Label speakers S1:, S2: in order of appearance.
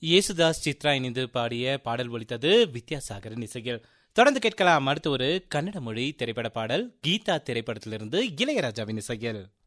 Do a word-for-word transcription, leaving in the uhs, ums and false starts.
S1: இயேசுதாஸ் சித்ரா இணைந்து பாடிய பாடல் ஒலித்தது வித்யாசாகரின் இசையில். தொடர்ந்து கேட்கலாம் அடுத்து ஒரு கன்னட மொழி திரைப்பட பாடல் கீதா திரைப்படத்திலிருந்து இளையராஜாவின் இசையில்.